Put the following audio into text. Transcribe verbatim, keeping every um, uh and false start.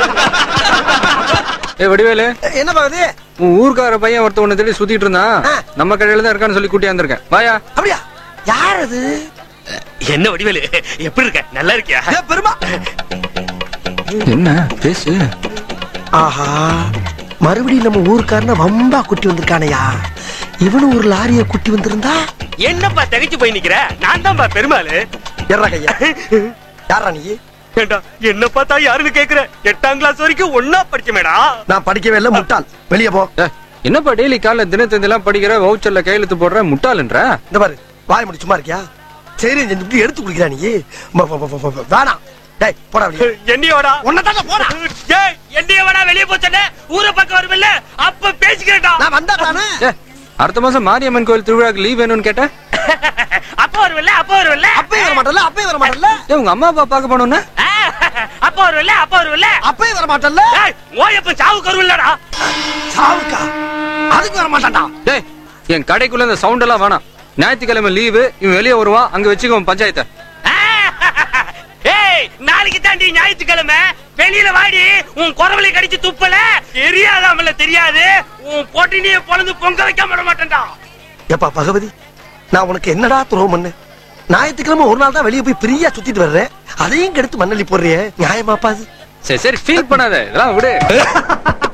ஏ வடிவேலு, என்ன பாக்குது? உன் ஊர்க்கார பையன் ஒருத்த உன்னை தேடி சுத்திட்டு இருந்தான். நம்ம கடையில தான் இருக்கான்னு சொல்லி கூட்டியாந்துருக்கேன். வாயா. அப்படியா? யார் அது? என்ன வடிவேலு, எப்படி இருக்க? நல்லா இருக்கியா? பெருமா. என்ன பேசு? ஆஹா, மறுபடியும் நம்ம ஊருக்காரன வம்பா குட்டி வந்திருக்கானையா? இவனு ஒரு லாரிய குட்டி வந்திருந்தா என்னப்பா தகைச்சு போய் நிக்கிற? நான் தான்ப்பா பெருமாளு. எர்ரா கையா. யாரா நீ? ஏண்டா என்ன பார்த்தா யாருன்னு கேக்குற? எட்டாம் கிளாஸ் வரைக்கும் ஒன்னா படிச்சமேடா. நான் படிக்கவே இல்ல, முட்டாள். வெளியே போ. என்னப்பா டெய்லி காலைல தினத்தந்தெல்லாம் படிக்கிற, வவுச்சர்ல கையெழுத்து போடுற, முட்டாளுன்ற? இந்த பாரு, வாய் முடி சும்மா இருக்கியா? சரி, இப்படி எடுத்து குடிக்கிறா நீ. வேணாம். டேய் போடா வெளியே. என்னைய வாடா. உன்னதாங்க போடா. டேய் என்னைய வாடா, வெளிய போச்சனே. ஊர பக்கம் வருமில்ல, அப்ப பேசிக்கிறேன்டா. நான் வந்தா தானே. அடுத்த மாசம் மாரியம்மன் கோயில் திருவிழாக்கு லீவ் வேணும்னு கேட்டேன். அப்ப வருமில்ல, அப்ப வருமில்ல. அப்பவே வர மாட்டல்ல, அப்பவே வர மாட்டல்ல. ஏ உங்க அம்மா அப்பா பார்க்க போனோம்னா? அப்ப வருமில்ல, அப்ப வருமில்ல. அப்பவே வர மாட்டல்ல. டேய் ஓயப்ப சாவுக்கு வருமில்லடா. சாவுக்கா? அதுக்கு வர மாட்டான்டா. டேய் என் கடைக்குள்ள இந்த சவுண்ட் எல்லாம் வேணாம். ஞாயிற்றுக்கிழமை லீவு, இவன் வெளியே வருவான், அங்க வச்சுக்கோ பஞ்சாயத்தை. ஏய் நாளைக்கு தாண்டி ஞாயிற்றுக்கிழமை, வெளியில வாடி. உன் குரவலை கடிச்சு துப்பல தெரியாதாமல தெரியாது. உன் பொட்டினிய பொழுது பொங்க வைக்க விட மாட்டேன்டா. ஏப்பா பகவதி, நான் உனக்கு என்னடா துரோகம் பண்ணு? ஞாயிற்றுக்கிழமை ஒரு நாள் தான் வெளியே போய் பிரியா சுத்திட்டு வர்றேன், அதையும் கெடுத்து மண்ணள்ளி போடுறியே, நியாயமாப்பா அது? சரி சரி ஃபீல் பண்ணாத, இதெல்லாம் விடு.